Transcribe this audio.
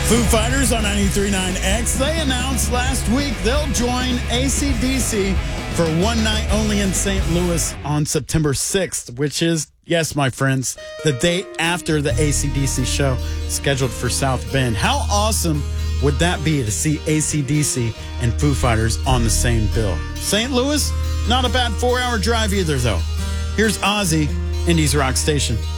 Foo Fighters on 93.9X. They announced last week they'll join AC/DC for one night only in St. Louis on September 6th, which is, yes, my friends, the date after the AC/DC show scheduled for South Bend. How awesome would that be to see AC/DC and Foo Fighters on the same bill? St. Louis, not a bad 4-hour drive either, though. Here's Ozzy, Indies Rock Station.